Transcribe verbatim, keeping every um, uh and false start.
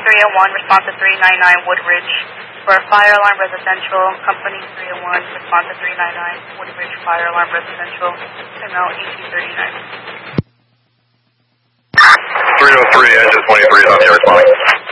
three oh one, response to three ninety-nine Woodridge. For fire alarm residential, company three oh one, response to three ninety-nine Woodridge Fire Alarm Residential, M L eighteen thirty-nine. three oh three, engine twenty-three is on the air responding.